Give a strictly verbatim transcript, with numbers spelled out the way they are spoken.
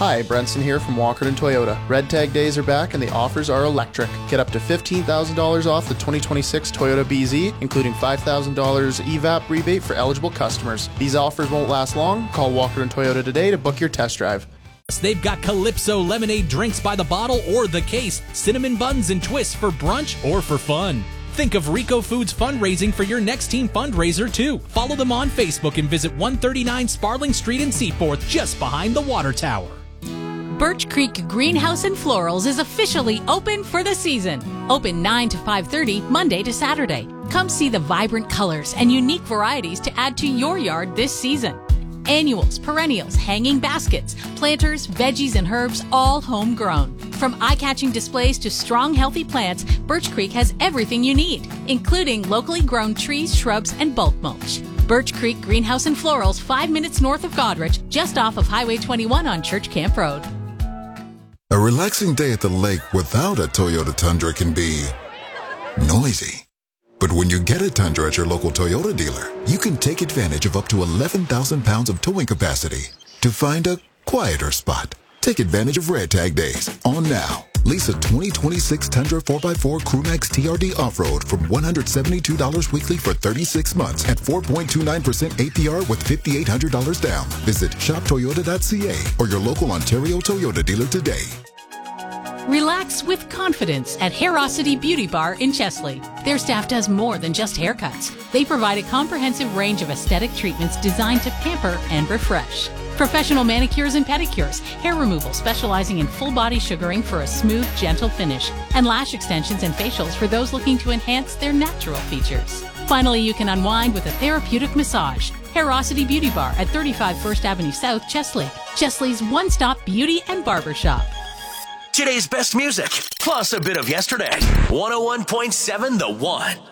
Hi, Brenson here from Walkerton Toyota. Red Tag days are back and the offers are electric. Get up to fifteen thousand dollars off the twenty twenty-six Toyota B Z, including five thousand dollars E V A P rebate for eligible customers. These offers won't last long. Call Walkerton Toyota today to book your test drive. They've got Calypso lemonade drinks by the bottle or the case, cinnamon buns and twists for brunch or for fun. Think of Rico Foods fundraising for your next team fundraiser too. Follow them on Facebook and visit one thirty-nine Sparling Street in Seaforth, just behind the water tower. Birch Creek Greenhouse and Florals is officially open for the season. Open nine to five thirty, Monday to Saturday. Come see the vibrant colors and unique varieties to add to your yard this season. Annuals, perennials, hanging baskets, planters, veggies, and herbs, all homegrown. From eye-catching displays to strong, healthy plants, Birch Creek has everything you need, including locally grown trees, shrubs, and bulk mulch. Birch Creek Greenhouse and Florals, five minutes north of Goderich, just off of Highway twenty-one on Church Camp Road. A relaxing day at the lake without a Toyota Tundra can be noisy. But when you get a Tundra at your local Toyota dealer, you can take advantage of up to eleven thousand pounds of towing capacity to find a quieter spot. Take advantage of Red Tag days on now. Lease a twenty twenty-six Tundra four by four Crewmax T R D Off-Road from one hundred seventy-two dollars weekly for thirty-six months at four point two nine percent A P R with five thousand eight hundred dollars down. Visit shop toyota dot c a or your local Ontario Toyota dealer today. Relax with confidence at Hairosity Beauty Bar in Chesley. Their staff does more than just haircuts. They provide a comprehensive range of aesthetic treatments designed to pamper and refresh. Professional manicures and pedicures, hair removal specializing in full body sugaring for a smooth, gentle finish, and lash extensions and facials for those looking to enhance their natural features. Finally, you can unwind with a therapeutic massage. Hairosity Beauty Bar at thirty-five First Avenue South, Chesley. Chesley's one-stop beauty and barber shop. Today's best music, plus a bit of yesterday. one oh one point seven The One.